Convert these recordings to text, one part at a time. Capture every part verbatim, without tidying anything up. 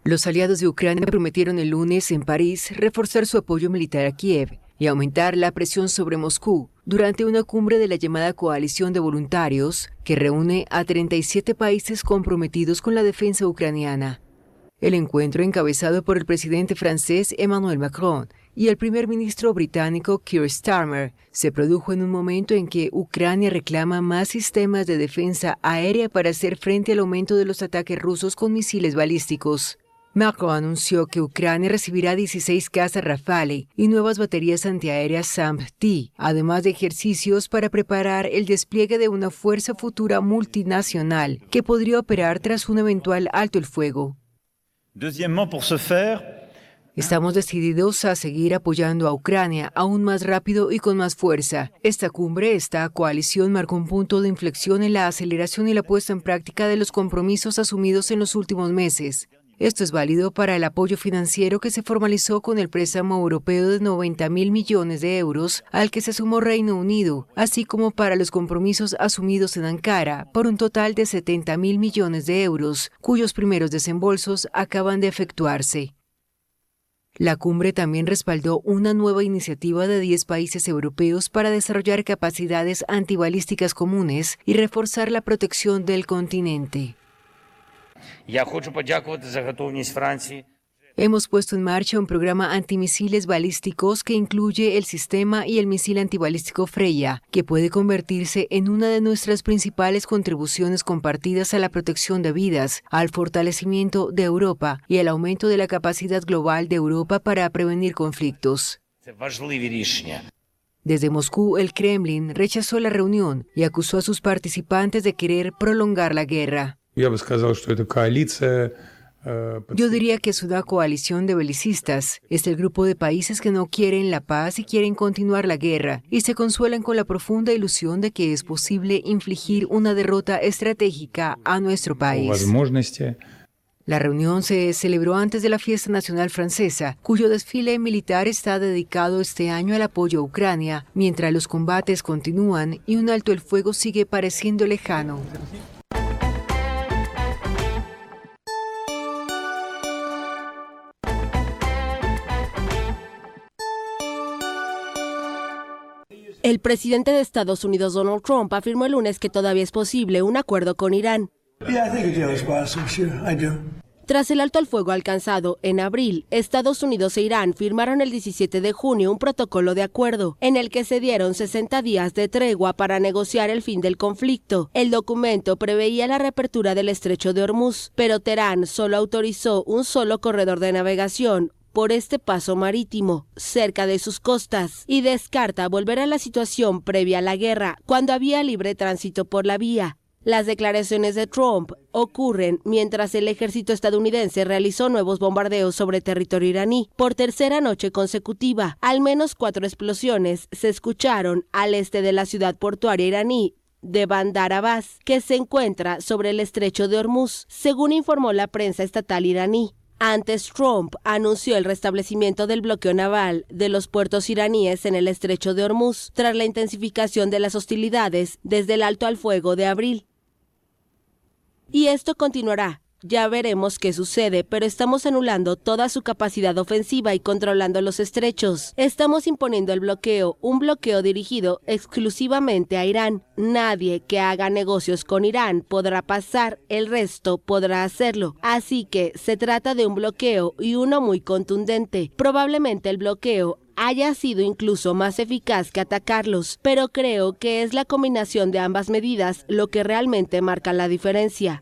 Los aliados de Ucrania prometieron el lunes en París reforzar su apoyo militar a Kiev y aumentar la presión sobre Moscú durante una cumbre de la llamada Coalición de Voluntarios, que reúne a treinta y siete países comprometidos con la defensa ucraniana. El encuentro, encabezado por el presidente francés Emmanuel Macron y el primer ministro británico Keir Starmer, se produjo en un momento en que Ucrania reclama más sistemas de defensa aérea para hacer frente al aumento de los ataques rusos con misiles balísticos. Macron anunció que Ucrania recibirá dieciséis cazas Rafale y nuevas baterías antiaéreas SAM-T, además de ejercicios para preparar el despliegue de una fuerza futura multinacional que podría operar tras un eventual alto el fuego. Estamos decididos a seguir apoyando a Ucrania aún más rápido y con más fuerza. Esta cumbre, esta coalición, marcó un punto de inflexión en la aceleración y la puesta en práctica de los compromisos asumidos en los últimos meses. Esto es válido para el apoyo financiero que se formalizó con el préstamo europeo de noventa mil millones de euros al que se sumó Reino Unido, así como para los compromisos asumidos en Ankara por un total de setenta mil millones de euros, cuyos primeros desembolsos acaban de efectuarse. La cumbre también respaldó una nueva iniciativa de diez países europeos para desarrollar capacidades antibalísticas comunes y reforzar la protección del continente. Hemos puesto en marcha un programa antimisiles balísticos que incluye el sistema y el misil antibalístico Freya, que puede convertirse en una de nuestras principales contribuciones compartidas a la protección de vidas, al fortalecimiento de Europa y al aumento de la capacidad global de Europa para prevenir conflictos. Desde Moscú, el Kremlin rechazó la reunión y acusó a sus participantes de querer prolongar la guerra. Yo diría que es una coalición de belicistas. Es el grupo de países que no quieren la paz y quieren continuar la guerra, y se consuelan con la profunda ilusión de que es posible infligir una derrota estratégica a nuestro país. La reunión se celebró antes de la fiesta nacional francesa, cuyo desfile militar está dedicado este año al apoyo a Ucrania, mientras los combates continúan y un alto el fuego sigue pareciendo lejano. El presidente de Estados Unidos, Donald Trump, afirmó el lunes que todavía es posible un acuerdo con Irán. Tras el alto al fuego alcanzado en abril, Estados Unidos e Irán firmaron el diecisiete de junio un protocolo de acuerdo, en el que se dieron sesenta días de tregua para negociar el fin del conflicto. El documento preveía la reapertura del estrecho de Hormuz, pero Teherán solo autorizó un solo corredor de navegación por este paso marítimo, cerca de sus costas, y descarta volver a la situación previa a la guerra, cuando había libre tránsito por la vía. Las declaraciones de Trump ocurren mientras el ejército estadounidense realizó nuevos bombardeos sobre territorio iraní por tercera noche consecutiva. Al menos cuatro explosiones se escucharon al este de la ciudad portuaria iraní de Bandar Abbas, que se encuentra sobre el estrecho de Hormuz, según informó la prensa estatal iraní. Antes, Trump anunció el restablecimiento del bloqueo naval de los puertos iraníes en el estrecho de Hormuz, tras la intensificación de las hostilidades desde el alto al fuego de abril. Y esto continuará. Ya veremos qué sucede, pero estamos anulando toda su capacidad ofensiva y controlando los estrechos. Estamos imponiendo el bloqueo, un bloqueo dirigido exclusivamente a Irán. Nadie que haga negocios con Irán podrá pasar, el resto podrá hacerlo. Así que se trata de un bloqueo y uno muy contundente. Probablemente el bloqueo haya sido incluso más eficaz que atacarlos, pero creo que es la combinación de ambas medidas lo que realmente marca la diferencia.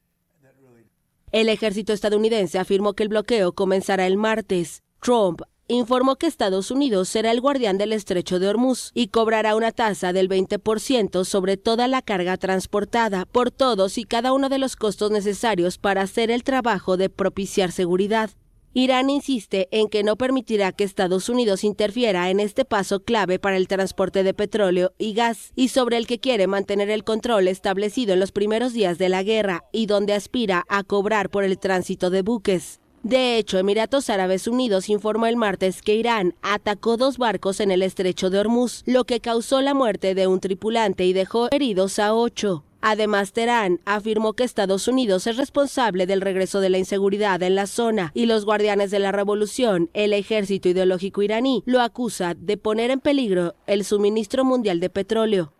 El ejército estadounidense afirmó que el bloqueo comenzará el martes. Trump informó que Estados Unidos será el guardián del estrecho de Hormuz y cobrará una tasa del veinte por ciento sobre toda la carga transportada por todos y cada uno de los costos necesarios para hacer el trabajo de propiciar seguridad. Irán insiste en que no permitirá que Estados Unidos interfiera en este paso clave para el transporte de petróleo y gas, y sobre el que quiere mantener el control establecido en los primeros días de la guerra y donde aspira a cobrar por el tránsito de buques. De hecho, Emiratos Árabes Unidos informó el martes que Irán atacó dos barcos en el estrecho de Hormuz, lo que causó la muerte de un tripulante y dejó heridos a ocho. Además, Teherán afirmó que Estados Unidos es responsable del regreso de la inseguridad en la zona y los guardianes de la revolución, el ejército ideológico iraní, lo acusa de poner en peligro el suministro mundial de petróleo.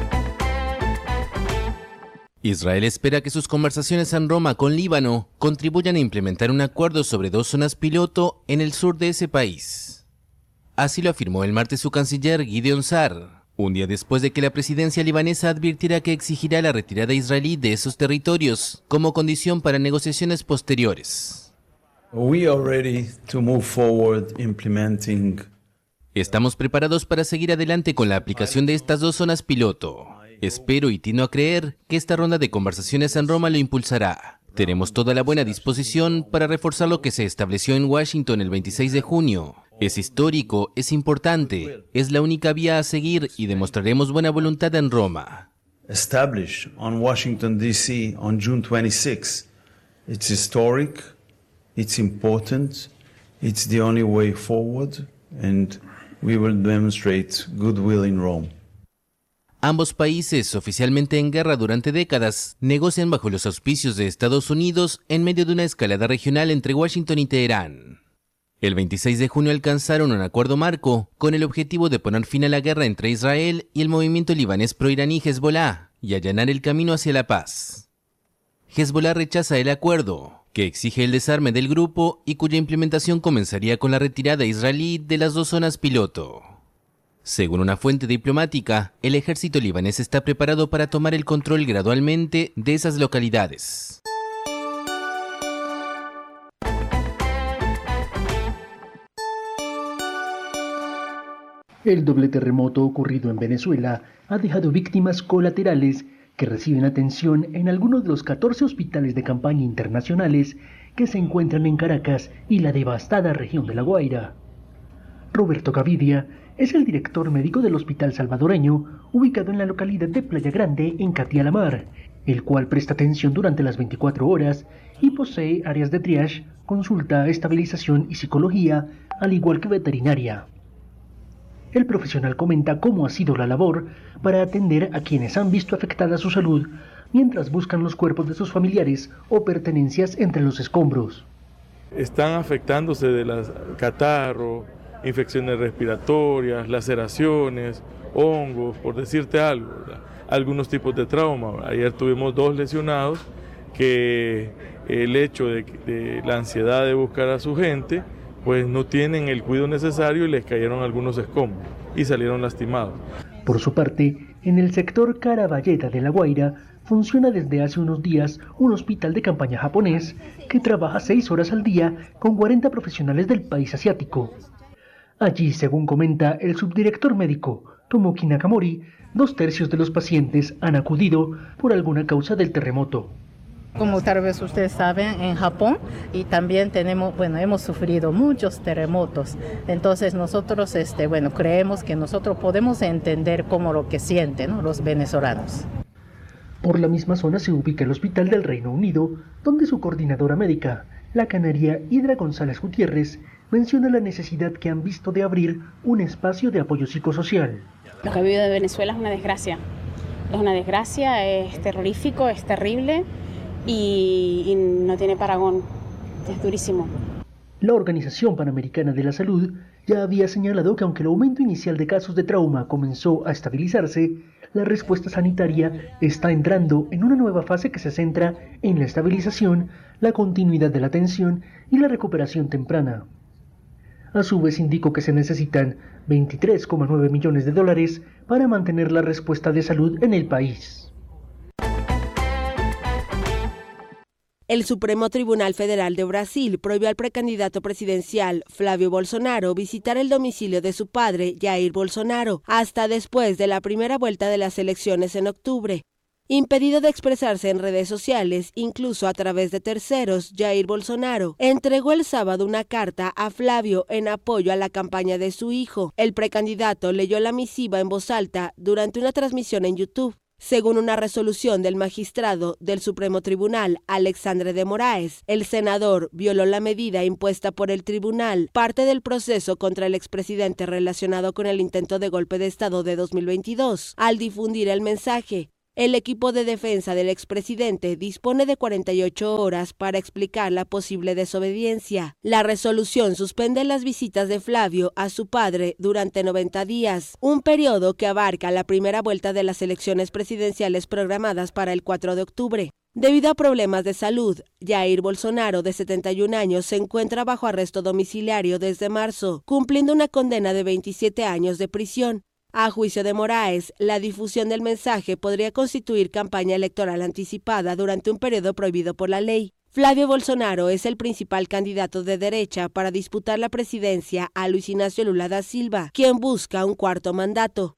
Israel espera que sus conversaciones en Roma con Líbano contribuyan a implementar un acuerdo sobre dos zonas piloto en el sur de ese país. Así lo afirmó el martes su canciller Gideon Sa'ar, un día después de que la presidencia libanesa advirtiera que exigirá la retirada israelí de esos territorios como condición para negociaciones posteriores. We are ready to move forward implementing. Estamos preparados para seguir adelante con la aplicación de estas dos zonas piloto. Espero y tiendo a creer que esta ronda de conversaciones en Roma lo impulsará. Tenemos toda la buena disposición para reforzar lo que se estableció en Washington el veintiséis de junio. Es histórico, es importante, es la única vía a seguir y demostraremos buena voluntad en Roma. Established on Washington, D C on June twenty-sixth. It's historic, it's important, it's the only way forward, and we will demonstrate goodwill in Rome. Ambos países, oficialmente en guerra durante décadas, negocian bajo los auspicios de Estados Unidos en medio de una escalada regional entre Washington y Teherán. El veintiséis de junio alcanzaron un acuerdo marco con el objetivo de poner fin a la guerra entre Israel y el movimiento libanés pro-iraní Hezbollah y allanar el camino hacia la paz. Hezbollah rechaza el acuerdo, que exige el desarme del grupo y cuya implementación comenzaría con la retirada israelí de las dos zonas piloto. Según una fuente diplomática, el ejército libanés está preparado para tomar el control gradualmente de esas localidades. El doble terremoto ocurrido en Venezuela ha dejado víctimas colaterales que reciben atención en algunos de los catorce hospitales de campaña internacionales que se encuentran en Caracas y la devastada región de La Guaira. Roberto Gavidia es el director médico del Hospital Salvadoreño, ubicado en la localidad de Playa Grande, en Catia-la-Mar, el cual presta atención durante las veinticuatro horas y posee áreas de triage, consulta, estabilización y psicología, al igual que veterinaria. El profesional comenta cómo ha sido la labor para atender a quienes han visto afectada su salud mientras buscan los cuerpos de sus familiares o pertenencias entre los escombros. Están afectándose de las catarro, infecciones respiratorias, laceraciones, hongos, por decirte algo, ¿verdad? Algunos tipos de trauma. Ayer tuvimos dos lesionados que el hecho de, de la ansiedad de buscar a su gente, pues no tienen el cuidado necesario y les cayeron algunos escombros y salieron lastimados. Por su parte, en el sector Caraballeda de La Guaira funciona desde hace unos días un hospital de campaña japonés que trabaja seis horas al día con cuarenta profesionales del país asiático. Allí, según comenta el subdirector médico Tomoki Nakamori, dos tercios de los pacientes han acudido por alguna causa del terremoto. Como tal vez ustedes saben, en Japón y también tenemos, bueno, hemos sufrido muchos terremotos. Entonces nosotros, este, bueno, creemos que nosotros podemos entender cómo lo que sienten, ¿no?, los venezolanos. Por la misma zona se ubica el Hospital del Reino Unido, donde su coordinadora médica, la canaria Hidra González Gutiérrez, menciona la necesidad que han visto de abrir un espacio de apoyo psicosocial. Lo que ha vivido de Venezuela es una desgracia. Es una desgracia, es terrorífico, es terrible. Y, y no tiene parangón, es durísimo. La Organización Panamericana de la Salud ya había señalado que aunque el aumento inicial de casos de trauma comenzó a estabilizarse, la respuesta sanitaria está entrando en una nueva fase que se centra en la estabilización, la continuidad de la atención y la recuperación temprana. A su vez indicó que se necesitan veintitrés coma nueve millones de dólares para mantener la respuesta de salud en el país. El Supremo Tribunal Federal de Brasil prohibió al precandidato presidencial Flávio Bolsonaro visitar el domicilio de su padre, Jair Bolsonaro, hasta después de la primera vuelta de las elecciones en octubre. Impedido de expresarse en redes sociales, incluso a través de terceros, Jair Bolsonaro entregó el sábado una carta a Flávio en apoyo a la campaña de su hijo. El precandidato leyó la misiva en voz alta durante una transmisión en YouTube. Según una resolución del magistrado del Supremo Tribunal, Alexandre de Moraes, el senador violó la medida impuesta por el tribunal, parte del proceso contra el expresidente relacionado con el intento de golpe de Estado de dos mil veintidós, al difundir el mensaje. El equipo de defensa del expresidente dispone de cuarenta y ocho horas para explicar la posible desobediencia. La resolución suspende las visitas de Flavio a su padre durante noventa días, un periodo que abarca la primera vuelta de las elecciones presidenciales programadas para el cuatro de octubre. Debido a problemas de salud, Jair Bolsonaro, de setenta y un años, se encuentra bajo arresto domiciliario desde marzo, cumpliendo una condena de veintisiete años de prisión. A juicio de Moraes, la difusión del mensaje podría constituir campaña electoral anticipada durante un periodo prohibido por la ley. Flavio Bolsonaro es el principal candidato de derecha para disputar la presidencia a Luis Ignacio Lula da Silva, quien busca un cuarto mandato.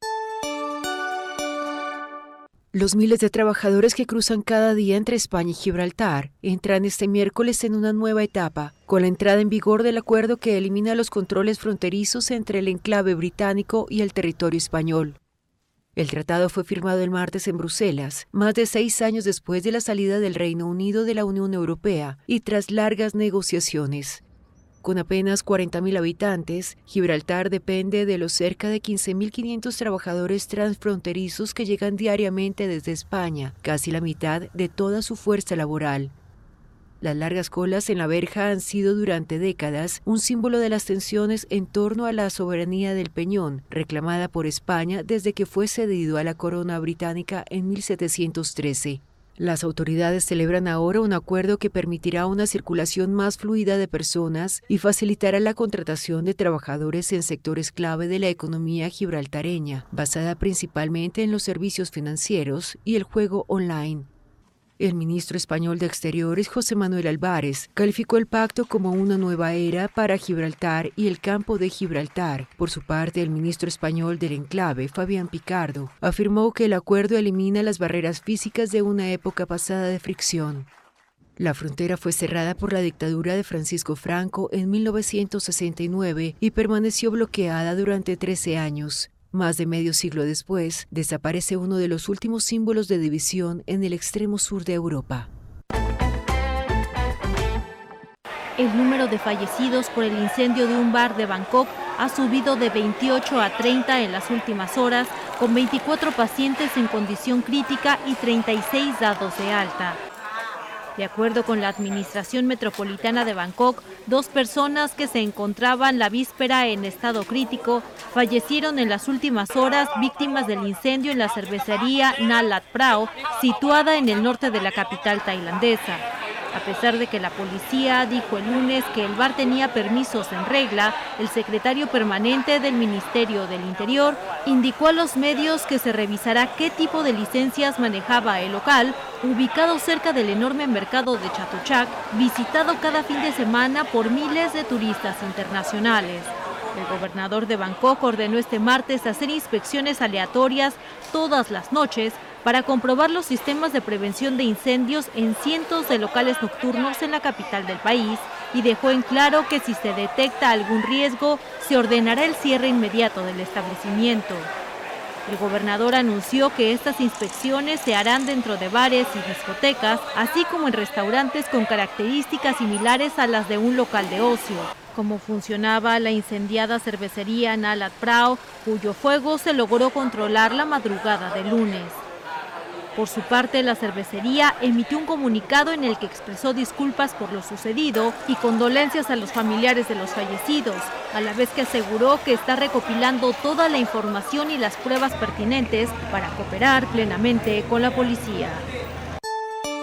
Los miles de trabajadores que cruzan cada día entre España y Gibraltar entran este miércoles en una nueva etapa, con la entrada en vigor del acuerdo que elimina los controles fronterizos entre el enclave británico y el territorio español. El tratado fue firmado el martes en Bruselas, más de seis años después de la salida del Reino Unido de la Unión Europea y tras largas negociaciones. Con apenas cuarenta mil habitantes, Gibraltar depende de los cerca de quince mil quinientos trabajadores transfronterizos que llegan diariamente desde España, casi la mitad de toda su fuerza laboral. Las largas colas en la verja han sido durante décadas un símbolo de las tensiones en torno a la soberanía del Peñón, reclamada por España desde que fue cedido a la corona británica en mil setecientos trece. Las autoridades celebran ahora un acuerdo que permitirá una circulación más fluida de personas y facilitará la contratación de trabajadores en sectores clave de la economía gibraltareña, basada principalmente en los servicios financieros y el juego online. El ministro español de Exteriores, José Manuel Álvarez, calificó el pacto como una nueva era para Gibraltar y el campo de Gibraltar. Por su parte, el ministro español del enclave, Fabián Picardo, afirmó que el acuerdo elimina las barreras físicas de una época pasada de fricción. La frontera fue cerrada por la dictadura de Francisco Franco en mil novecientos sesenta y nueve y permaneció bloqueada durante trece años. Más de medio siglo después, desaparece uno de los últimos símbolos de división en el extremo sur de Europa. El número de fallecidos por el incendio de un bar de Bangkok ha subido de veintiocho a treinta en las últimas horas, con veinticuatro pacientes en condición crítica y treinta y seis dados de alta. De acuerdo con la Administración Metropolitana de Bangkok, dos personas que se encontraban la víspera en estado crítico fallecieron en las últimas horas víctimas del incendio en la cervecería Nalat Prao, situada en el norte de la capital tailandesa. A pesar de que la policía dijo el lunes que el bar tenía permisos en regla, el secretario permanente del Ministerio del Interior indicó a los medios que se revisará qué tipo de licencias manejaba el local, ubicado cerca del enorme mercado de Chatuchak, visitado cada fin de semana por miles de turistas internacionales. El gobernador de Bangkok ordenó este martes hacer inspecciones aleatorias todas las noches para comprobar los sistemas de prevención de incendios en cientos de locales nocturnos en la capital del país y dejó en claro que si se detecta algún riesgo, se ordenará el cierre inmediato del establecimiento. El gobernador anunció que estas inspecciones se harán dentro de bares y discotecas, así como en restaurantes con características similares a las de un local de ocio, como funcionaba la incendiada cervecería Nalat Prao, cuyo fuego se logró controlar la madrugada del lunes. Por su parte, la cervecería emitió un comunicado en el que expresó disculpas por lo sucedido y condolencias a los familiares de los fallecidos, a la vez que aseguró que está recopilando toda la información y las pruebas pertinentes para cooperar plenamente con la policía.